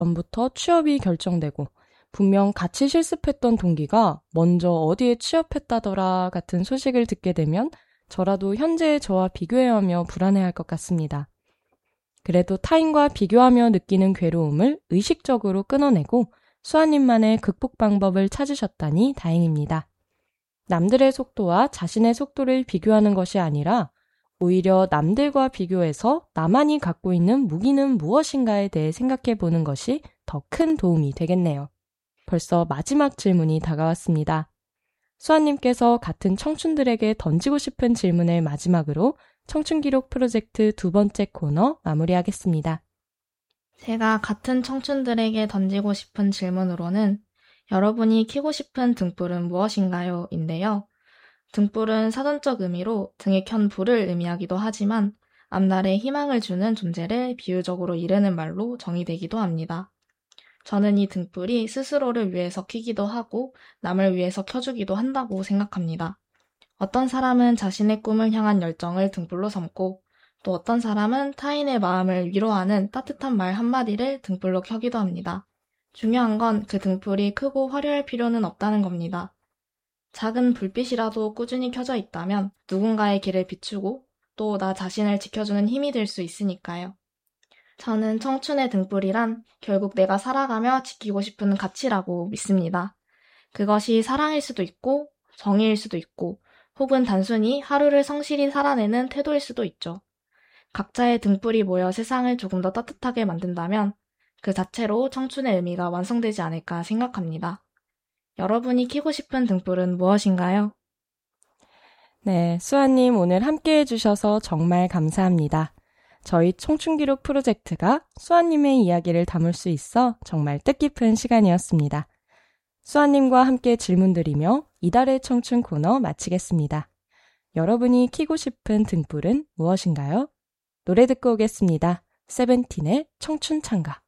전부터 취업이 결정되고 분명 같이 실습했던 동기가 먼저 어디에 취업했다더라 같은 소식을 듣게 되면 저라도 현재의 저와 비교해하며 불안해할 것 같습니다. 그래도 타인과 비교하며 느끼는 괴로움을 의식적으로 끊어내고 수아님만의 극복 방법을 찾으셨다니 다행입니다. 남들의 속도와 자신의 속도를 비교하는 것이 아니라 오히려 남들과 비교해서 나만이 갖고 있는 무기는 무엇인가에 대해 생각해 보는 것이 더 큰 도움이 되겠네요. 벌써 마지막 질문이 다가왔습니다. 수아님께서 같은 청춘들에게 던지고 싶은 질문을 마지막으로 청춘기록 프로젝트 2번째 코너 마무리하겠습니다. 제가 같은 청춘들에게 던지고 싶은 질문으로는 여러분이 켜고 싶은 등불은 무엇인가요? 인데요. 등불은 사전적 의미로 등에 켠 불을 의미하기도 하지만 앞날에 희망을 주는 존재를 비유적으로 이르는 말로 정의되기도 합니다. 저는 이 등불이 스스로를 위해서 켜기도 하고 남을 위해서 켜주기도 한다고 생각합니다. 어떤 사람은 자신의 꿈을 향한 열정을 등불로 삼고 또 어떤 사람은 타인의 마음을 위로하는 따뜻한 말 한마디를 등불로 켜기도 합니다. 중요한 건 그 등불이 크고 화려할 필요는 없다는 겁니다. 작은 불빛이라도 꾸준히 켜져 있다면 누군가의 길을 비추고 또 나 자신을 지켜주는 힘이 될 수 있으니까요. 저는 청춘의 등불이란 결국 내가 살아가며 지키고 싶은 가치라고 믿습니다. 그것이 사랑일 수도 있고 정의일 수도 있고 혹은 단순히 하루를 성실히 살아내는 태도일 수도 있죠. 각자의 등불이 모여 세상을 조금 더 따뜻하게 만든다면 그 자체로 청춘의 의미가 완성되지 않을까 생각합니다. 여러분이 켜고 싶은 등불은 무엇인가요? 네, 수아님 오늘 함께 해주셔서 정말 감사합니다. 저희 청춘기록 프로젝트가 수아님의 이야기를 담을 수 있어 정말 뜻깊은 시간이었습니다. 수아님과 함께 질문드리며 이달의 청춘 코너 마치겠습니다. 여러분이 켜고 싶은 등불은 무엇인가요? 노래 듣고 오겠습니다. 세븐틴의 청춘 찬가.